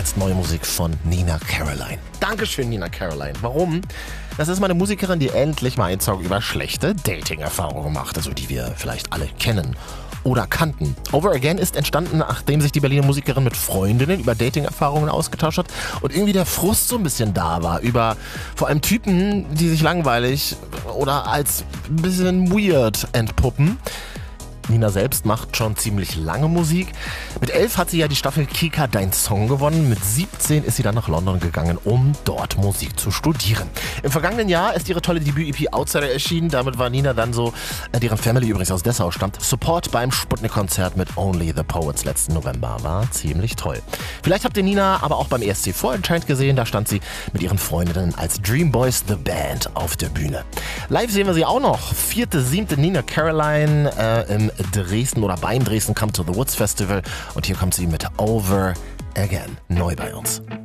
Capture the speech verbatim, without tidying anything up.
jetzt neue Musik von Nina Caroline. Dankeschön, Nina Caroline. Warum? Das ist meine Musikerin, die endlich mal einen Song über schlechte Dating-Erfahrungen macht, also die wir vielleicht alle kennen oder kannten. Over Again ist entstanden, nachdem sich die Berliner Musikerin mit Freundinnen über Dating-Erfahrungen ausgetauscht hat und irgendwie der Frust so ein bisschen da war über vor allem Typen, die sich langweilig oder als ein bisschen weird entpuppen. Nina selbst macht schon ziemlich lange Musik. Mit elf hat sie ja die Staffel Kika Dein Song gewonnen. Mit siebzehn ist sie dann nach London gegangen, um dort Musik zu studieren. Im vergangenen Jahr ist ihre tolle Debüt-E P Outsider erschienen. Damit war Nina dann so, deren Family übrigens aus Dessau stammt, Support beim Sputnik-Konzert mit Only the Poets letzten November. War ziemlich toll. Vielleicht habt ihr Nina aber auch beim E S C Vorentscheid gesehen. Da stand sie mit ihren Freundinnen als Dream Boys The Band auf der Bühne. Live sehen wir sie auch noch. Vierte, siebte Nina Caroline äh, im Dresden oder beim Dresden Come to the Woods Festival. Und hier kommt sie mit Over Again, neu bei uns.